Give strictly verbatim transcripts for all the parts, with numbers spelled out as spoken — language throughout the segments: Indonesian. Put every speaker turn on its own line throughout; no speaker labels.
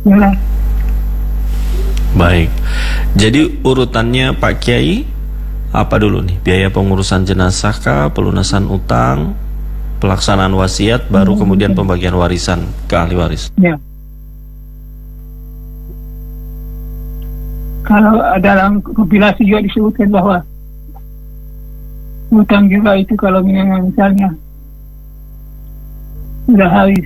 Ya.
Baik. Jadi urutannya Pak Kiai apa dulu nih? Biaya pengurusan jenazah kah, pelunasan utang, pelaksanaan wasiat, baru kemudian pembagian warisan ke ahli waris.
Ya. Kalau dalam kompilasi juga disebutkan bahwa utang juga itu kalau misalnya sudah habis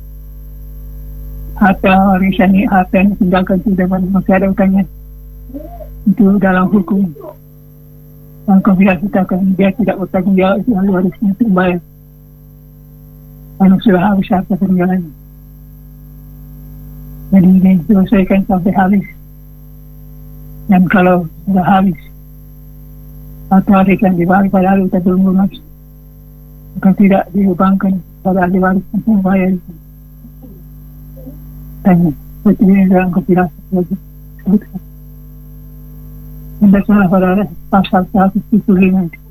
harta warisan, harta yang ditinggalkan sudah masih ada utangnya, itu dalam hukum dalam kompilasi kita akan dia tidak bertanggung jawab itu ahli warisnya untuk membayar karena sudah habis harta peninggalannya. Jadi ini diselesaikan sampai habis. Dan kalau sudah habis atau warisan dibalik pada ahli waris belum lunas, maka tidak dibebankan pada ahli waris untuk membayar itu. Dan seperti ini dalam kompilasi disebutkan. Tidak salah pada pasal seratus tujuh puluh lima itu.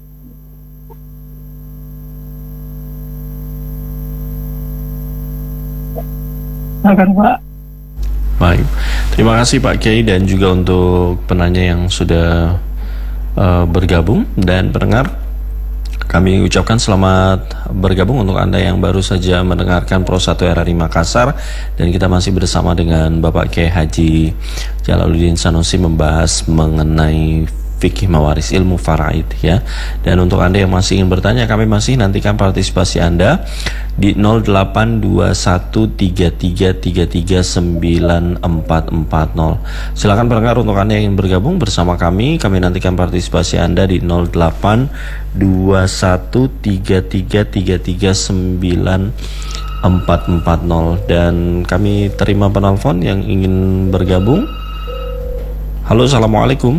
Akan Pak.
Baik, terima kasih Pak Kiai dan juga untuk penanya yang sudah uh, bergabung dan pendengar. Kami ucapkan selamat bergabung untuk Anda yang baru saja mendengarkan Pro satu R R I Makassar, dan kita masih bersama dengan Bapak Kiai Haji Jalaluddin Sanusi membahas mengenai fikih mawaris, ilmu faraid ya. Dan untuk Anda yang masih ingin bertanya, kami masih nantikan partisipasi Anda di nol delapan dua satu tiga tiga tiga tiga sembilan empat empat nol. Silakan pendengar untuk Anda yang ingin bergabung bersama kami, kami nantikan partisipasi Anda di nol delapan dua satu tiga tiga tiga tiga sembilan empat empat nol. Dan kami terima penelpon yang ingin bergabung. Halo, assalamualaikum.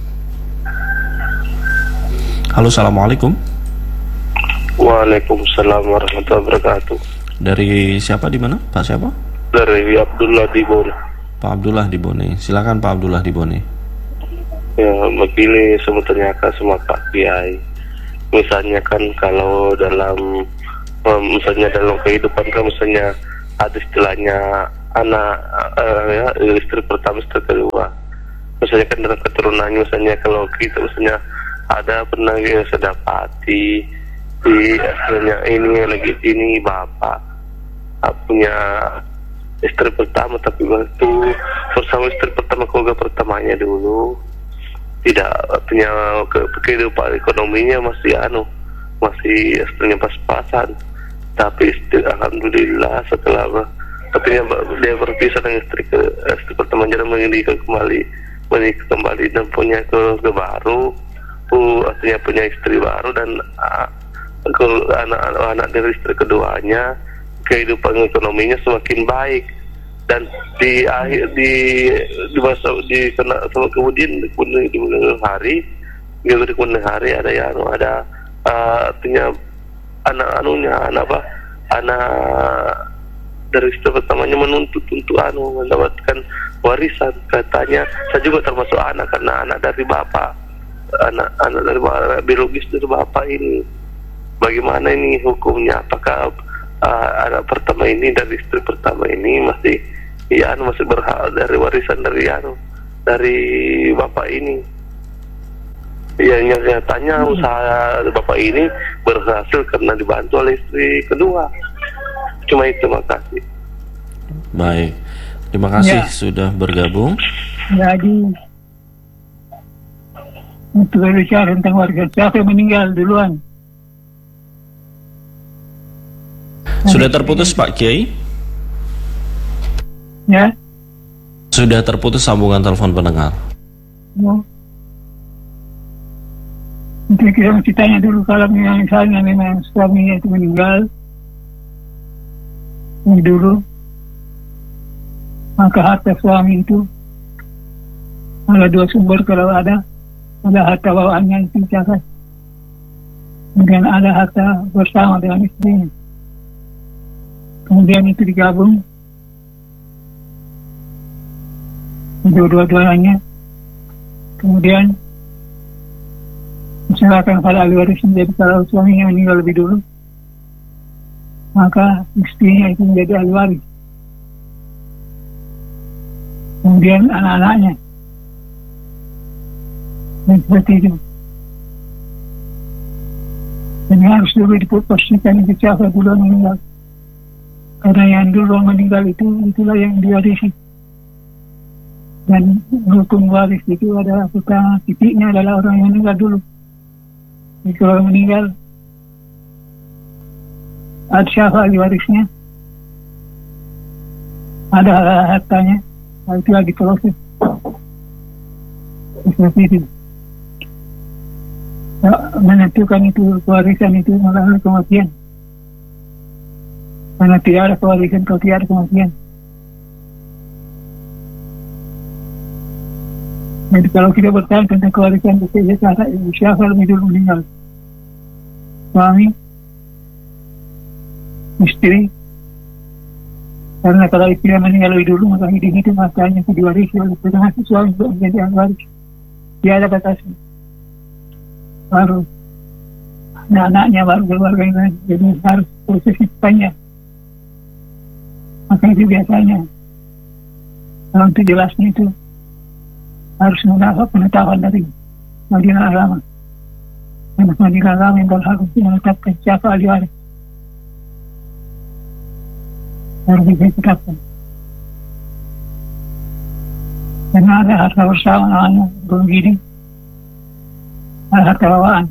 Halo, assalamualaikum.
Waalaikumsalam warahmatullahi wabarakatuh.
Dari siapa, di mana? Pak siapa?
Dari Abdullah di Bone.
Pak Abdullah di Bone. Silakan Pak Abdullah di Bone.
Ya, begini sebetulnya kan sama Pak Kiai. Misalnya kan kalau dalam misalnya dalam kehidupan kan misalnya ada istilahnya anak uh, ya, istri pertama, istri kedua. Misalnya kan dalam keturunannya misalnya kalau kita misalnya ada pernah yang saya dapati di aslinya ini lagi ini bapak punya istri pertama, tapi waktu bersama istri pertama keluarga pertamanya dulu tidak punya ke, kehidupan ekonominya masih anu masih istrinya pas-pasan, tapi istri, alhamdulillah setelah tapi dia, dia berpisah dengan istri ke istri pertama, jadi menikah kembali menikah kembali dan punya keluarga baru. Uh, artinya punya istri baru dan uh, anak-anak dari istri keduanya kehidupan ekonominya semakin baik, dan di akhir di di masa di kena kemudian di kemudian hari di kemudian hari ada yang ada uh, artinya anak anunya anak apa anak dari istri pertamanya menuntut untuk anu mendapatkan warisan, katanya saya juga termasuk anak karena anak dari bapak anak-anak dari anak biologis dari bapak ini. Bagaimana ini hukumnya? Apakah uh, anak pertama ini dari istri pertama ini masih ya masih berhak dari warisan dari anu dari bapak ini? Yang nyatanya usaha bapak ini berhasil karena dibantu oleh istri kedua. Cuma itu, makasih.
Baik, terima kasih
Ya.
sudah bergabung.
Jadi untuk berbicara tentang warga siapa yang meninggal duluan.
Sudah terputus Pak Kiai?
Ya.
Sudah terputus sambungan telepon pendengar.
Ya. Untuk kita mesti tanya dulu kalau misalnya memang suaminya itu meninggal ini dulu, maka harta suami itu ada dua sumber kalau ada. Ada harta bawaannya itu dicatat, kemudian ada harta bersama dengan istrinya, kemudian itu digabung dua-duanya, kemudian diserahkan pada ahli waris. Jadi kalau suaminya meninggal lebih dulu, maka istrinya itu menjadi ahli waris. kemudian anak-anaknya, dan seperti itu. Dan harus dulu dipastikan itu siapa dulu meninggal, karena yang dulu meninggal itu itulah yang diwarisi. Dan hukum waris itu adalah pertama titiknya adalah orang yang meninggal dulu. Jadi kalau meninggal, ada siapa ahli warisnya, ada hartanya, itu lagi proses seperti itu. Ya, menentukan itu warisan itu melalui kematian, karena tidak ada pewarisan kalau tidak ada kematian. Jadi kalau kita bertanya tentang kewarisan itu, siapa lebih dulu meninggal? Suami, istri. Karena kalau istri meninggal lebih dulu, maka hidup itu masanya itu diwarisi oleh termasuk suami untuk menjadi ahli waris. Dia ada batasnya. Baru anak-anaknya, baru keluarga yang lain. Jadi harus proses itu panjang. Maka itu biasanya. Kalau untuk jelasnya itu harus mendapat penetapan dari Majelis Agama. Karena Majelis Agama yang berhak untuk menetapkan siapa ahli waris. Harus ditetapkan. Karena ada harta bersama namanya begini, ada harta bawaan.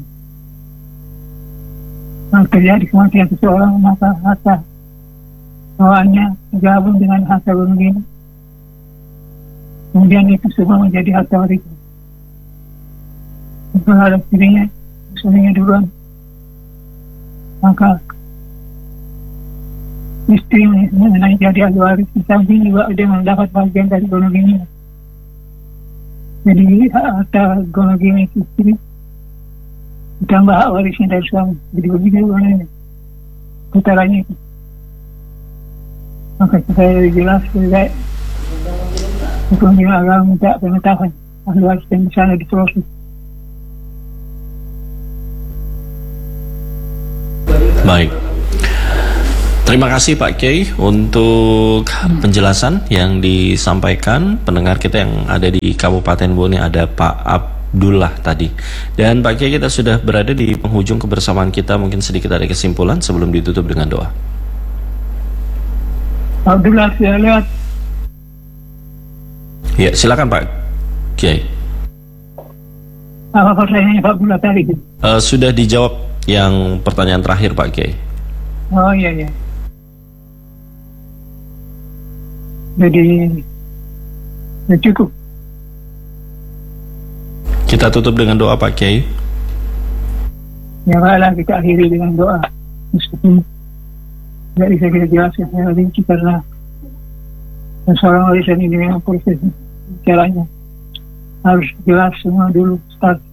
Kalau terjadi kematian seseorang, maka harta bawaannya digabung dengan harta begini. Kemudian itu semua menjadi harta warisan. Kalau ada istrinya, suaminya duluan, maka istri menaik jadi ahli waris. Di samping juga dia mendapat bagian dari gonogini. Jadi harta gonogini istri ditambah hak warisnya dari suami. Jadi begitu gonogini putarannya itu. Maka supaya lebih jelas, lebih baik hukum agama minta penetapan ahli waris yang di sana diproses.
Baik. Terima kasih Pak Kiai untuk penjelasan yang disampaikan. Pendengar kita yang ada di Kabupaten Bone, ada Pak Abdullah tadi. Dan Pak Kiai, kita sudah berada di penghujung kebersamaan kita. Mungkin sedikit ada kesimpulan sebelum ditutup dengan doa.
Abdullah sudah lewat.
Ya, silakan Pak Kiai.
Apa pertanyaannya Pak Abdullah tadi?
Uh, sudah dijawab yang pertanyaan terakhir Pak Kiai.
Oh iya iya. Jadi ya cukup.
Kita tutup dengan doa Pak Kiai.
Ya baiklah, kita akhiri dengan doa. Meskipun tidak bisa kita jelaskan secara rinci karena seorang warisan ini memang proses caranya harus jelas semua dulu start